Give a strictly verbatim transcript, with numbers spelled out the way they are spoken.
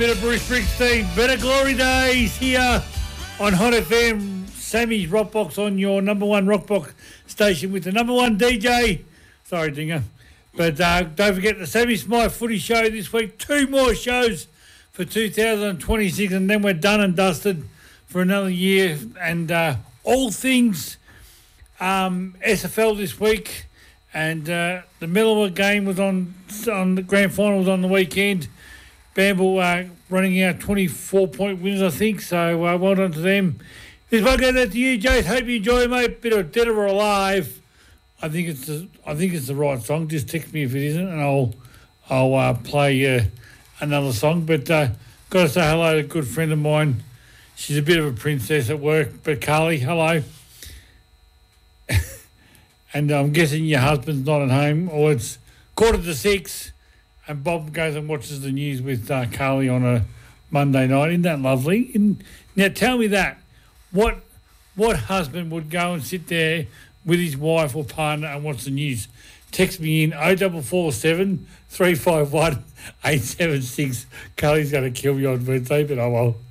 Bit of Bruce Springsteen, Better Glory Days here on Hot F M. Sammy's Rockbox on your number one Rockbox station with the number one D J. Sorry, Dinger. But uh, don't forget the Sammy Smythe Footy Show this week. Two more shows for two thousand twenty-six, and then we're done and dusted for another year. And uh, all things um, S F L this week. And uh, the Middleweight game was on, on the grand final was on the weekend. Bamble uh, running out twenty-four point winners, I think. So uh, well done to them. This one goes out to you, Jace. Hope you enjoy, mate. Bit of Dead or Alive. I think it's the, I think it's the right song. Just text me if it isn't, and I'll I'll uh, play uh, another song. But uh, got to say hello to a good friend of mine. She's a bit of a princess at work. But Carly, hello. And I'm guessing your husband's not at home, or it's quarter to six. And Bob goes and watches the news with uh, Carly on a Monday night. Isn't that lovely? And now tell me that. What what husband would go and sit there with his wife or partner and watch the news? Text me in oh four four seven, three five one, eight seven six. Carly's going to kill me on Wednesday, but oh well.